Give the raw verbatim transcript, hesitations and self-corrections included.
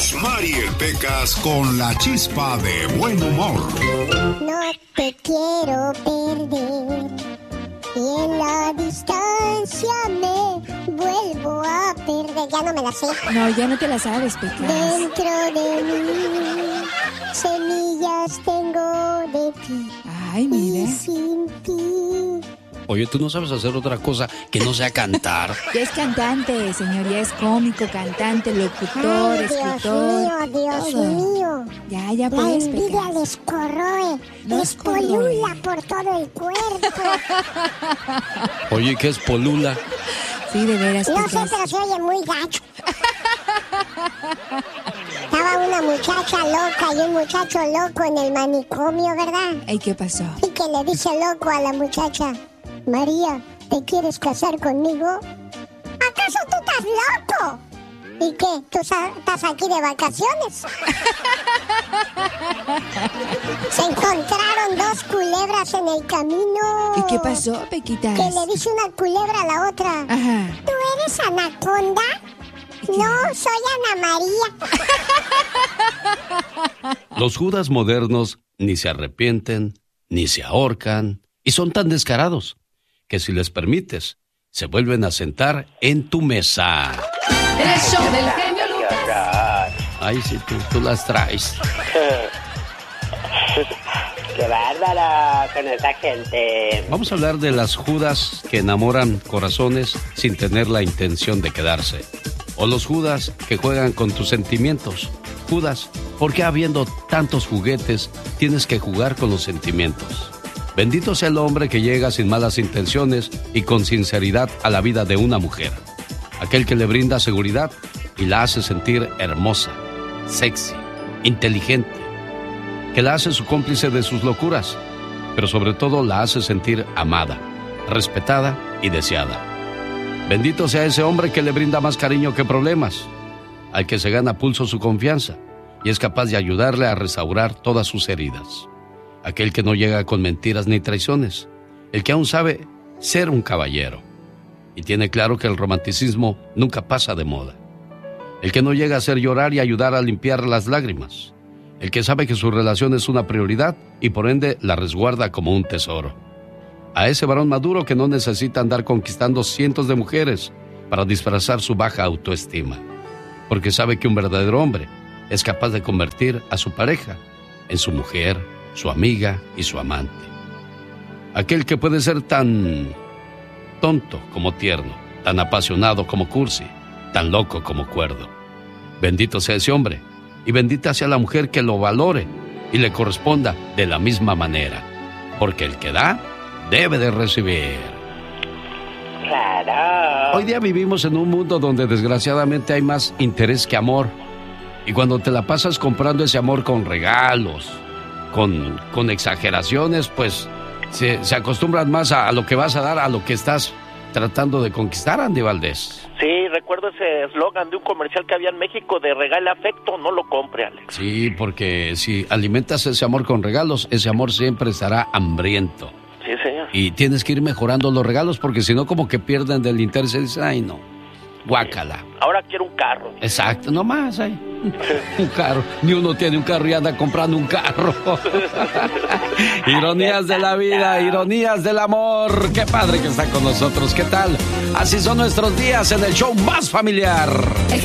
Rosmar y el Pecas con la chispa de buen humor. No te quiero perder y en la distancia me vuelvo a perder. Ya no me la sé. No, ya no te la sabes, Pecas. Dentro de mí semillas tengo de ti. Ay, mira. Y sin ti. Oye, ¿tú no sabes hacer otra cosa que no sea cantar? Ya es cantante, señor, ya es cómico, cantante, locutor, Ay, escritor. Dios mío, Dios todo. mío. Ya, ya La puedes, envidia Pecas. les corroe, No les es corroe. polula por todo el cuerpo. Oye, ¿qué es polula? Sí, de veras, No sé, Pecas. pero se oye muy gacho. Estaba una muchacha loca y un muchacho loco en el manicomio, ¿verdad? Ay, ¿qué pasó? Y que le dice loco a la muchacha: María, ¿te quieres casar conmigo? ¿Acaso tú estás loco? ¿Y qué? ¿Tú sa- estás aquí de vacaciones? Se encontraron dos culebras en el camino. ¿Y qué pasó, Pequitas? Que le dice una culebra a la otra: Ajá. ¿tú eres anaconda? No, soy Ana María. Los Judas modernos ni se arrepienten, ni se ahorcan, y son tan descarados que si les permites, se vuelven a sentar en tu mesa. El show del genio Lucas. Ay, sí, tú, tú las traes. ¡Qué bárbara con esa gente! Vamos a hablar de las Judas que enamoran corazones sin tener la intención de quedarse. O los Judas que juegan con tus sentimientos. Judas, ¿por qué habiendo tantos juguetes tienes que jugar con los sentimientos? Bendito sea el hombre que llega sin malas intenciones y con sinceridad a la vida de una mujer. Aquel que le brinda seguridad y la hace sentir hermosa, sexy, inteligente. Que la hace su cómplice de sus locuras, pero sobre todo la hace sentir amada, respetada y deseada. Bendito sea ese hombre que le brinda más cariño que problemas, al que se gana a pulso su confianza y es capaz de ayudarle a restaurar todas sus heridas. Aquel que no llega con mentiras ni traiciones, el que aún sabe ser un caballero y tiene claro que el romanticismo nunca pasa de moda. El que no llega a hacer llorar y ayudar a limpiar las lágrimas. El que sabe que su relación es una prioridad y por ende la resguarda como un tesoro. A ese varón maduro que no necesita andar conquistando cientos de mujeres para disfrazar su baja autoestima. Porque sabe que un verdadero hombre es capaz de convertir a su pareja en su mujer, su amiga y su amante. Aquel que puede ser tan tonto como tierno, tan apasionado como cursi, tan loco como cuerdo. Bendito sea ese hombre y bendita sea la mujer que lo valore y le corresponda de la misma manera. Porque el que da, debe de recibir. Claro. Hoy día vivimos en un mundo donde desgraciadamente hay más interés que amor. Y cuando te la pasas comprando ese amor con regalos, con, con exageraciones, pues se, se acostumbran más a, a lo que vas a dar, a lo que estás tratando de conquistar, Andy Valdés. Sí, recuerdo ese eslogan de un comercial que había en México de regala afecto, no lo compre, Alex. Sí, porque si alimentas ese amor con regalos, ese amor siempre estará hambriento. Sí, señor. Y tienes que ir mejorando los regalos porque si no como que pierden del interés y dicen, ay no, guácala. Ahora quiero un carro. Exacto, nomás, ay. Un carro, ni uno tiene un carro y anda comprando un carro. Ironías de la vida, ironías del amor. Qué padre que está con nosotros, ¿qué tal? Así son nuestros días en el show más familiar.